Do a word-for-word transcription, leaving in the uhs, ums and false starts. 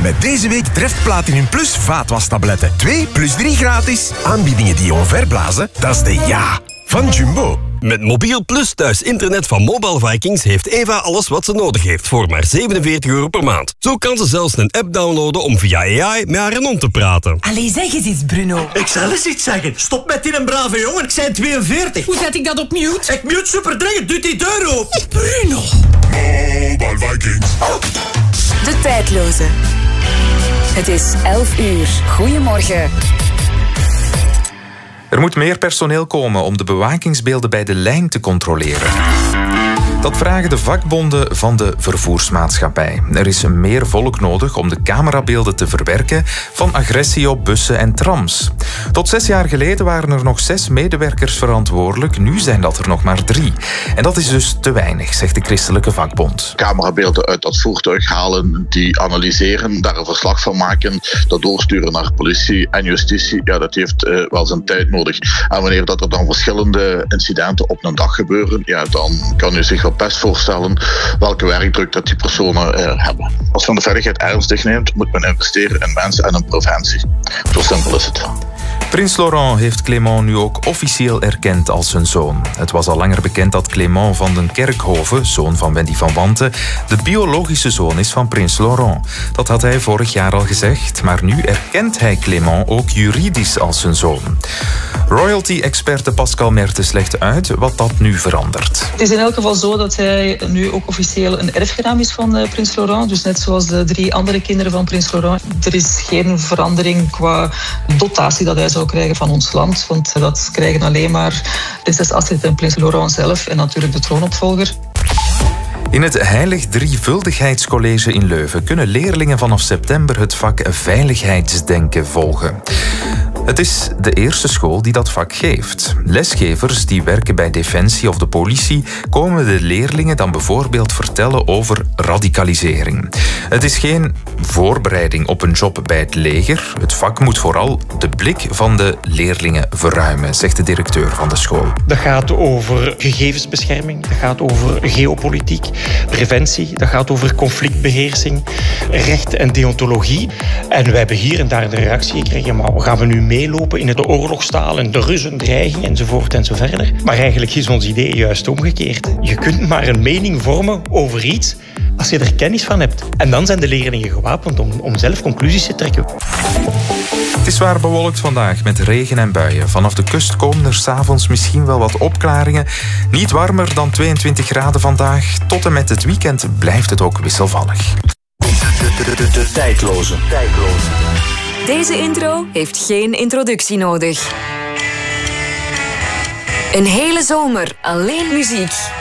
Met deze week Treft Platinum Plus vaatwastabletten. twee plus drie gratis. Aanbiedingen die onverblazen, dat is de ja van Jumbo. Met Mobiel Plus thuis internet van Mobile Vikings heeft Eva alles wat ze nodig heeft voor maar zevenenveertig euro per maand. Zo kan ze zelfs een app downloaden om via A I met haar hond te praten. Allee, zeg eens iets, Bruno. Ik zal eens iets zeggen. Stop met die een brave jongen, ik zijn tweeënveertig. Hoe zet ik dat op mute? Ik mute super dringend, doe die deur open. Bruno. Mobile Vikings. De tijdloze. Het is elf uur. Goedemorgen. Er moet meer personeel komen om de bewakingsbeelden bij de lijn te controleren. Dat vragen de vakbonden van de vervoersmaatschappij. Er is meer volk nodig om de camerabeelden te verwerken van agressie op bussen en trams. Tot zes jaar geleden waren er nog zes medewerkers verantwoordelijk. Nu zijn dat er nog maar drie. En dat is dus te weinig, zegt de christelijke vakbond. Camerabeelden uit dat voertuig halen, die analyseren, daar een verslag van maken, dat doorsturen naar politie en justitie. Ja, dat heeft uh, wel zijn tijd nodig. En wanneer dat er dan verschillende incidenten op een dag gebeuren, ja, dan kan u zich best voorstellen welke werkdruk dat die personen uh, hebben. Als men de veiligheid ernstig neemt, moet men investeren in mensen en in preventie. Zo simpel is het. Prins Laurent heeft Clément nu ook officieel erkend als zijn zoon. Het was al langer bekend dat Clément van den Kerkhoven, zoon van Wendy van Wanten, de biologische zoon is van prins Laurent. Dat had hij vorig jaar al gezegd, maar nu erkent hij Clément ook juridisch als zijn zoon. Royalty-experte Pascal Mertens legt uit wat dat nu verandert. Het is in elk geval zo dat hij nu ook officieel een erfgenaam is van uh, prins Laurent. Dus net zoals de drie andere kinderen van prins Laurent. Er is geen verandering qua dotatie dat hij zou krijgen van ons land. Want dat krijgen alleen maar prinses Astrid en prins Laurent zelf en natuurlijk de troonopvolger. In het Heilig Drievuldigheidscollege in Leuven kunnen leerlingen vanaf september het vak veiligheidsdenken volgen. Het is de eerste school die dat vak geeft. Lesgevers die werken bij Defensie of de politie komen de leerlingen dan bijvoorbeeld vertellen over radicalisering. Het is geen voorbereiding op een job bij het leger. Het vak moet vooral de blik van de leerlingen verruimen, zegt de directeur van de school. Dat gaat over gegevensbescherming, dat gaat over geopolitiek, preventie, dat gaat over conflictbeheersing, recht en deontologie. En we hebben hier en daar een reactie gekregen, maar gaan we nu meelopen in het oorlogstaal en de Russen dreiging enzovoort en zo verder. Maar eigenlijk is ons idee juist omgekeerd. Je kunt maar een mening vormen over iets als je er kennis van hebt. En dan zijn de leerlingen gewapend om, om zelf conclusies te trekken. Het is zwaar bewolkt vandaag met regen en buien. Vanaf de kust komen er 's avonds misschien wel wat opklaringen. Niet warmer dan tweeëntwintig graden vandaag. Tot en met het weekend blijft het ook wisselvallig. De, de, de, de tijdloze. tijdloze. Deze intro heeft geen introductie nodig. Een hele zomer alleen muziek.